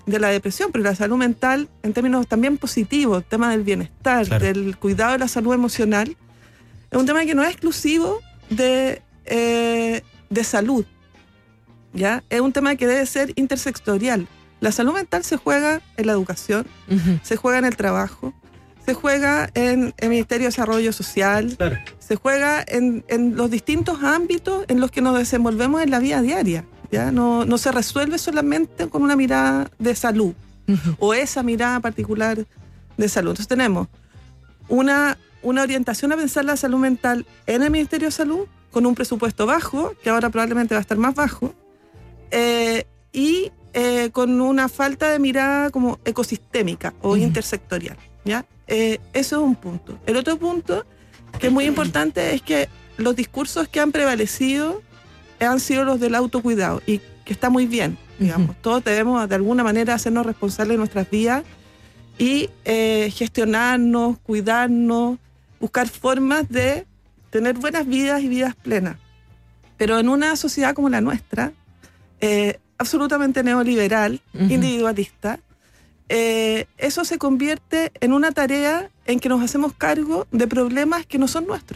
de la depresión, pero la salud mental en términos también positivos, tema del bienestar, claro, del cuidado de la salud emocional, es un tema que no es exclusivo de salud, ¿ya? Es un tema que debe ser intersectorial. La salud mental se juega en la educación, se juega en el trabajo, se juega en el Ministerio de Desarrollo Social, claro, se juega en los distintos ámbitos en los que nos desenvolvemos en la vida diaria, ¿ya? No se resuelve solamente con una mirada de salud, o esa mirada particular de salud. Entonces tenemos una orientación a pensar la salud mental en el Ministerio de Salud, con un presupuesto bajo, que ahora probablemente va a estar más bajo, y con una falta de mirada como ecosistémica o intersectorial, ¿ya? Eso es un punto. El otro punto, que es muy importante, es que los discursos que han prevalecido han sido los del autocuidado, y que está muy bien, digamos. Todos debemos de alguna manera hacernos responsables de nuestras vidas y gestionarnos, cuidarnos, buscar formas de tener buenas vidas y vidas plenas. Pero en una sociedad como la nuestra, absolutamente neoliberal, individualista, eso se convierte en una tarea en que nos hacemos cargo de problemas que no son nuestros.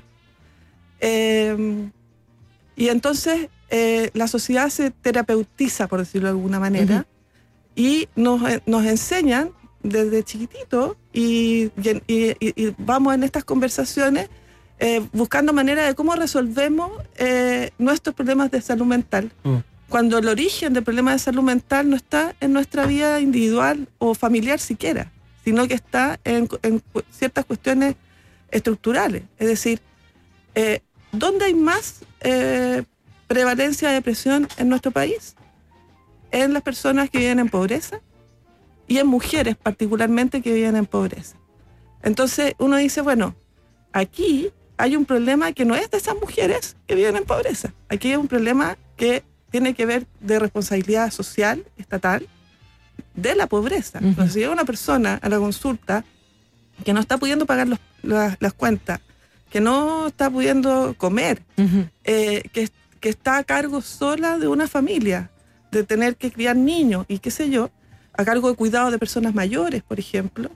Y entonces la sociedad se terapeutiza, por decirlo de alguna manera, y nos enseñan desde chiquitito y vamos en estas conversaciones buscando maneras de cómo resolvemos nuestros problemas de salud mental, cuando el origen del problema de salud mental no está en nuestra vida individual o familiar siquiera, sino que está en ciertas cuestiones estructurales. Es decir, ¿dónde hay más prevalencia de depresión en nuestro país? En las personas que viven en pobreza y en mujeres particularmente que viven en pobreza. Entonces uno dice, bueno, aquí hay un problema que no es de esas mujeres que viven en pobreza. Aquí hay un problema que tiene que ver de responsabilidad social, estatal, de la pobreza. Entonces, si llega una persona a la consulta que no está pudiendo pagar las cuentas, que no está pudiendo comer, que está a cargo sola de una familia, de tener que criar niños y qué sé yo, a cargo de cuidado de personas mayores, por ejemplo,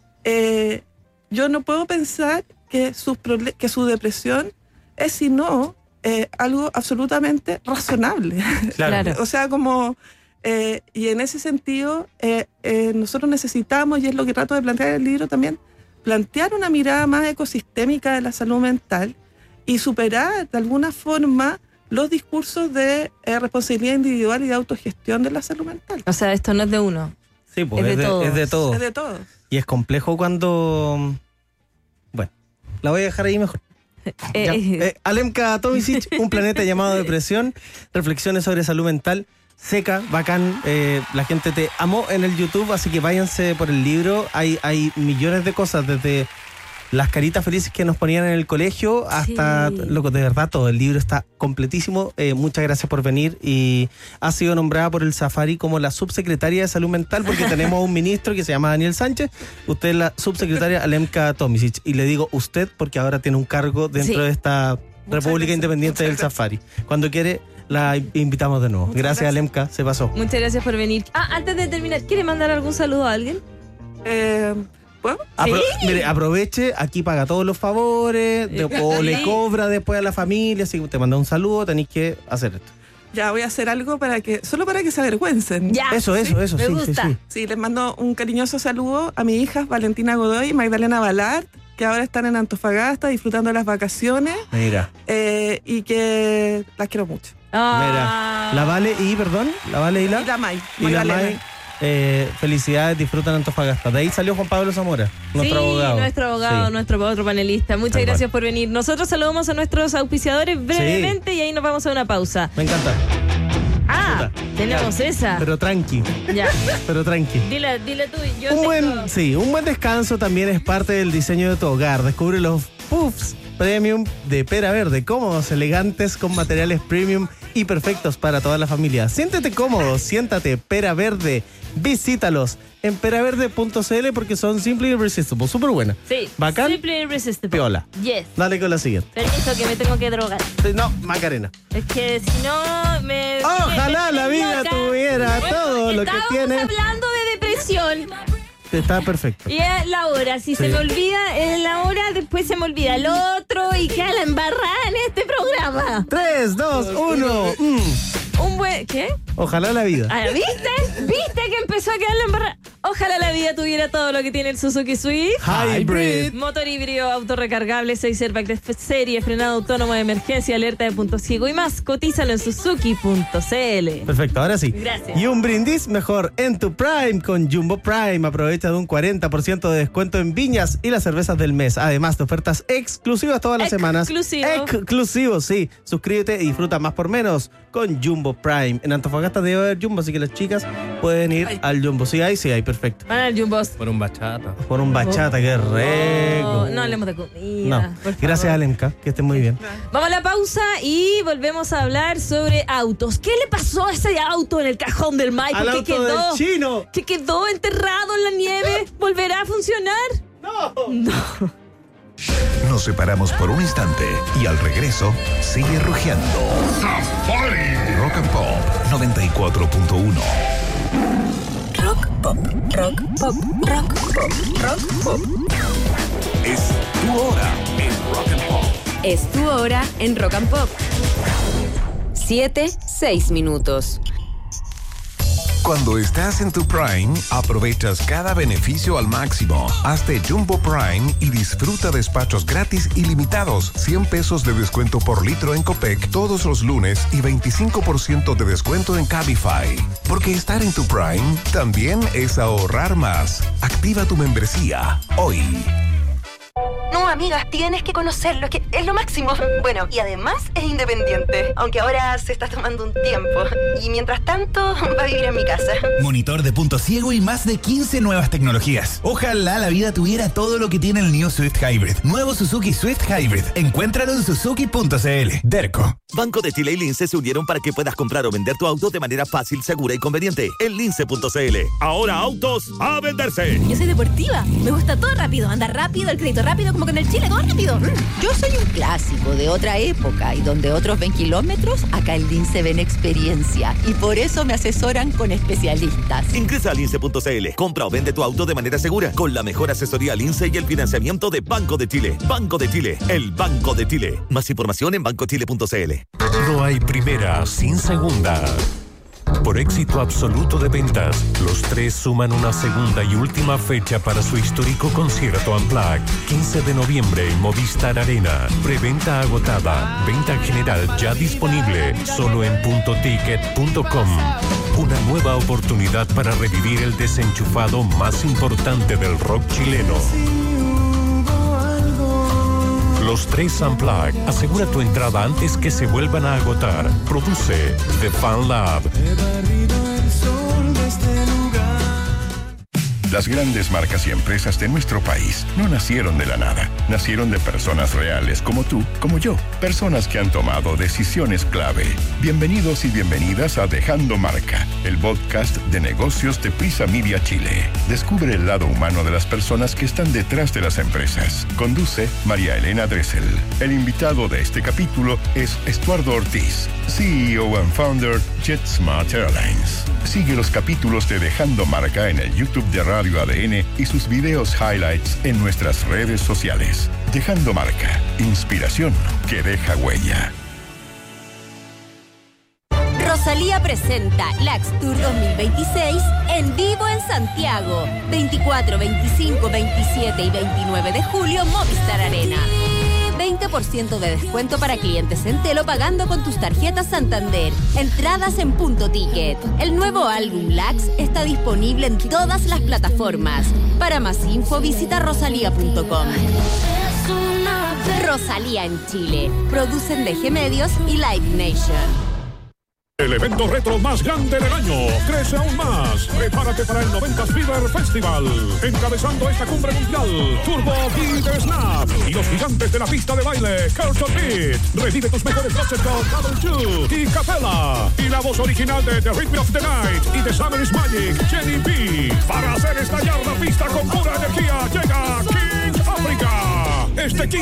yo no puedo pensar que su depresión es sino algo absolutamente razonable. Claro. O sea, como... y en ese sentido, nosotros necesitamos, y es lo que trato de plantear en el libro también, plantear una mirada más ecosistémica de la salud mental y superar de alguna forma los discursos de responsabilidad individual y de autogestión de la salud mental. O sea, esto no es de uno. Sí, pues es de todos. Es de todos. Y es complejo cuando... Bueno, la voy a dejar ahí mejor. Alemka Tomicic, Un planeta llamado depresión, reflexiones sobre salud mental. Seca, bacán, la gente te amó en el YouTube, así que váyanse por el libro. Hay millones de cosas, desde las caritas felices que nos ponían en el colegio hasta, loco, de verdad todo. El libro está completísimo. Muchas gracias por venir, y ha sido nombrada por el Safari como la subsecretaria de salud mental, porque tenemos un ministro que se llama Daniel Sánchez. Usted es la subsecretaria Alemka Tomicic, y le digo usted porque ahora tiene un cargo dentro de esta República Independiente del Safari. Cuando quiere, la invitamos de nuevo. Gracias, Alemka, se pasó. Muchas gracias por venir. Antes de terminar, ¿quiere mandar algún saludo a alguien? ¿Puedo? Mire, aproveche, aquí paga todos los favores, o le cobra después a la familia, si te manda un saludo, tenéis que hacer esto. Ya voy a hacer algo solo para que se avergüencen. Ya, eso, me gusta. Sí. Sí, les mando un cariñoso saludo a mis hijas Valentina Godoy y Magdalena Balart, que ahora están en Antofagasta disfrutando de las vacaciones. Mira. Y que las quiero mucho. Mira, la Vale y la May. Y la May. Felicidades, disfrutan Antofagasta. De ahí salió Juan Pablo Zamora, nuestro abogado. Nuestro otro panelista. Muchas gracias por venir. Nosotros saludamos a nuestros auspiciadores brevemente y ahí nos vamos a una pausa. Me encanta. Tenemos esa. Pero tranqui. Ya. Pero tranqui. Dile tú. Un buen descanso también es parte del diseño de tu hogar. Descubre los puffs premium de Pera Verde, cómodos, elegantes, con materiales premium y perfectos para toda la familia. Siéntete cómodo, siéntate Pera Verde. Visítalos en peraverde.cl porque son Simply Irresistible. Súper buena. Sí. Bacán. Simply Irresistible. Piola. Yes. Dale con la siguiente. Permiso que me tengo que drogar. No, Macarena. Es que si no me... Ojalá la vida tuviera todo lo que tiene. Estábamos hablando de posición. Está perfecto. Y es la hora. Si se me olvida la hora, después se me olvida el otro y queda la embarrada en este programa. 3, 2, 1. Un buen... ¿Qué? Ojalá la vida. ¿Viste? ¿Viste que empezó a quedar la embarrada? Ojalá la vida tuviera todo lo que tiene el Suzuki Swift. Hybrid. Motor híbrido, autorrecargable, 6 airbags de serie, frenado autónomo de emergencia, alerta de punto ciego y más. Cotízalo en suzuki.cl. Perfecto, ahora sí. Gracias. Y un brindis mejor en tu Prime con Jumbo Prime. Aprovecha de un 40% de descuento en viñas y las cervezas del mes. Además de ofertas exclusivas todas las semanas. Exclusivos, sí. Suscríbete y disfruta más por menos con Jumbo Prime. En Antofagasta debe haber Jumbo, así que las chicas pueden ir al Jumbo. Sí hay, perfecto. Van al Jumbo. Por un bachata, qué rico. No hablemos de comida. No. Gracias, Alemka, que estén muy bien. Vamos a la pausa y volvemos a hablar sobre autos. ¿Qué le pasó a ese auto en el cajón del Mike? Al auto quedó del chino. ¿Se quedó enterrado en la nieve? ¿Volverá a funcionar? No. Nos separamos por un instante y al regreso sigue rugiendo. ¡Safari! Rock and Pop 94.1. Rock Pop, Rock Pop, Rock Pop, Rock Pop. Es tu hora en Rock and Pop. Es tu hora en Rock and Pop. 7:06 minutos. Cuando estás en tu Prime, aprovechas cada beneficio al máximo. Hazte Jumbo Prime y disfruta despachos gratis ilimitados. 100 pesos de descuento por litro en Copec todos los lunes y 25% de descuento en Cabify. Porque estar en tu Prime también es ahorrar más. Activa tu membresía hoy. No, amigas, tienes que conocerlo, es que es lo máximo. Bueno, y además es independiente, aunque ahora se está tomando un tiempo. Y mientras tanto, va a vivir en mi casa. Monitor de punto ciego y más de 15 nuevas tecnologías. Ojalá la vida tuviera todo lo que tiene el New Swift Hybrid. Nuevo Suzuki Swift Hybrid. Encuéntralo en suzuki.cl. Derco. Banco de Chile y Lince se unieron para que puedas comprar o vender tu auto de manera fácil, segura y conveniente. En lince.cl. Ahora autos a venderse. Yo soy deportiva. Me gusta todo rápido. Andar rápido, el crédito rápido, como con el Chile, todo rápido. Yo soy un clásico de otra época y donde otros ven kilómetros, acá en Lince ven experiencia. Y por eso me asesoran con especialistas. Ingresa a lince.cl. Compra o vende tu auto de manera segura con la mejor asesoría Lince y el financiamiento de Banco de Chile. Banco de Chile, el Banco de Chile. Más información en bancochile.cl. No hay primera sin segunda. Por éxito absoluto de ventas, los tres suman una segunda y última fecha para su histórico concierto Unplugged. 15 de noviembre en Movistar Arena. Preventa agotada. Venta general ya disponible. Solo en puntoticket.com. Una nueva oportunidad para revivir el desenchufado más importante del rock chileno. Los tres Unplugged. Asegura tu entrada antes que se vuelvan a agotar. Produce The Fan Lab. Las grandes marcas y empresas de nuestro país no nacieron de la nada. Nacieron de personas reales como tú, como yo. Personas que han tomado decisiones clave. Bienvenidos y bienvenidas a Dejando Marca, el podcast de negocios de Prisa Media Chile. Descubre el lado humano de las personas que están detrás de las empresas. Conduce María Elena Dressel. El invitado de este capítulo es Estuardo Ortiz, CEO and founder JetSmart Airlines. Sigue los capítulos de Dejando Marca en el YouTube de Radio ADN y sus videos highlights en nuestras redes sociales. Dejando Marca, inspiración que deja huella. Rosalía presenta Lax Tour 2026 en vivo en Santiago. 24, 25, 27 y 29 de julio, Movistar Arena. 20% de descuento para clientes Entelo pagando con tus tarjetas Santander. Entradas en Punto Ticket. El nuevo álbum Lax está disponible en todas las plataformas. Para más info visita rosalía.com. Rosalía en Chile. Producen DG Medios y Live Nation. El evento retro más grande del año crece aún más. Prepárate para el 90s Fever Festival. Encabezando esta cumbre mundial, Turbo Beat Snap y los gigantes de la pista de baile, Culture Beat. Revive tus mejores noches con Double 2 y Capella. Y la voz original de The Rhythm of the Night y The Summer is Magic, Jenny B. Para hacer estallar la pista con pura energía, llega King Africa. Este